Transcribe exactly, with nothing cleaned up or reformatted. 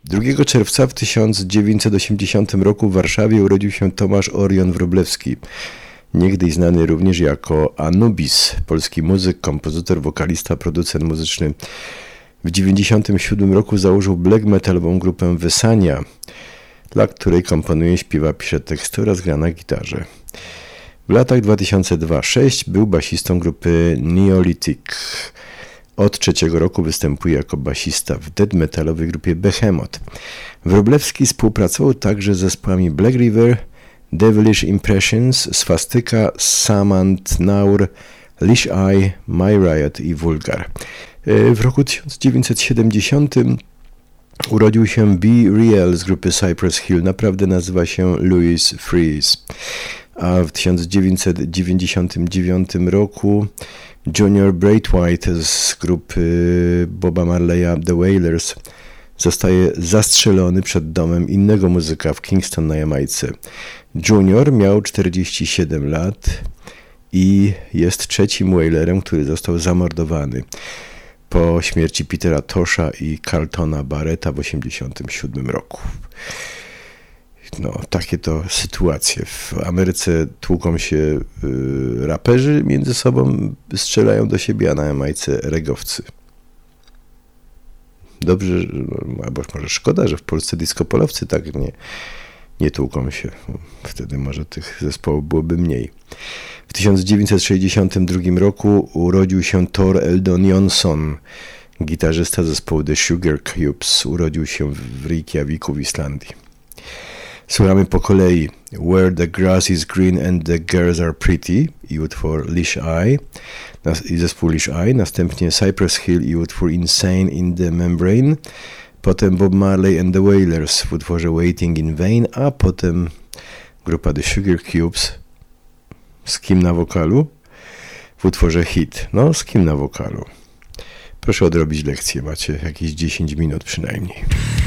drugiego czerwca w tysiąc dziewięćset osiemdziesiątym roku w Warszawie urodził się Tomasz Orion Wróblewski, niegdyś znany również jako Anubis, polski muzyk, kompozytor, wokalista, producent muzyczny. W dziewięćdziesiątym siódmym roku założył black metalową grupę Wysania, dla której komponuje, śpiewa, pisze teksty oraz gra na gitarze. W latach dwa tysiące drugi do dwa tysiące szóstego był basistą grupy Neolithic. Od trzeciego roku występuje jako basista w death metalowej grupie Behemoth. Wróblewski współpracował także z zespołami Black River, Devilish Impressions, Swastyka, Samant Naur, Lish Eye, My Riot i Vulgar. W roku tysiąc dziewięćset siedemdziesiątym urodził się B. Real z grupy Cypress Hill. Naprawdę nazywa się Louis Freeze. A w tysiąc dziewięćset dziewięćdziesiątym dziewiątym roku Junior Braithwaite z grupy Boba Marleya The Wailers zostaje zastrzelony przed domem innego muzyka w Kingston na Jamajce. Junior miał czterdzieści siedem lat i jest trzecim Wailerem, który został zamordowany po śmierci Petera Tosha i Carltona Barretta w osiemdziesiątym siódmym roku. No, takie to sytuacje. W Ameryce tłuką się y, raperzy między sobą, strzelają do siebie, a na Jamajce regowcy. Dobrze, albo może szkoda, że w Polsce disco-polowcy tak nie, nie tłuką się. Wtedy może tych zespołów byłoby mniej. W tysiąc dziewięćset sześćdziesiątym drugim roku urodził się Thor Eldon Jonsson, gitarzysta zespołu The Sugar Cubes. Urodził się w Reykjaviku w Islandii. Słuchamy po kolei Where the Grass is Green and the Girls are Pretty i utwór Lish Eye i zespół Lish Eye, następnie Cypress Hill i utwór Insane in the Membrane, potem Bob Marley and the Wailers w utworze Waiting in Vain, a potem grupa The Sugar Cubes. Z kim na wokalu? W utworze Hit. No, z kim na wokalu? Proszę odrobić lekcję, macie jakieś dziesięć minut przynajmniej.